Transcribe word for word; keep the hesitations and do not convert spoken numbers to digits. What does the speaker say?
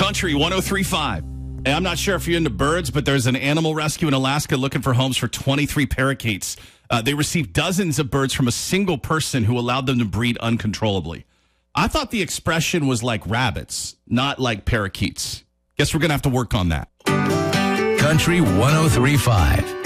Country one oh three point five. And I'm not sure if you're into birds, but there's an animal rescue in Alaska looking for homes for twenty-three parakeets. Uh, they received dozens of birds from a single person who allowed them to breed uncontrollably. I thought the expression was like rabbits, not like parakeets. Guess we're going to have to work on that. Country one oh three point five.